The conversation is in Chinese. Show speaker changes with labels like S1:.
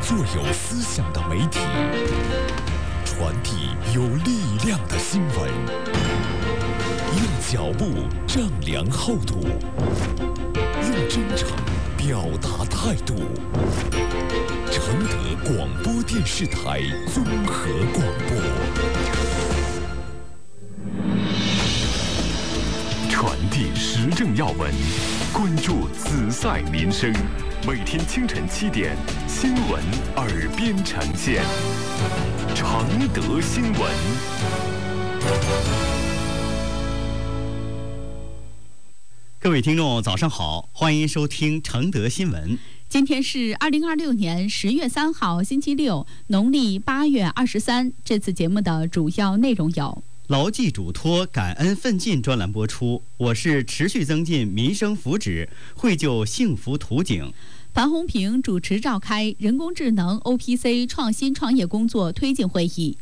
S1: 做有思想的媒体，传递有力量的新闻，用脚步丈量厚度，用真诚表达态度。承德广播电视台综合广播，传递时政要闻，关注紫塞民生。每天清晨7点，新闻耳边呈现。承德新闻。
S2: 各位听众，早上好，欢迎收听承德新闻。
S3: 今天是2026年10月3号，星期六，农历8月23。这次节目的主要内容有：
S2: 牢记嘱托，感恩奋进专栏播出。我是持续增进民生福祉，绘就幸福图景。
S3: 樊洪平主持召开人工智能 OPC 创新创业工作推进会议。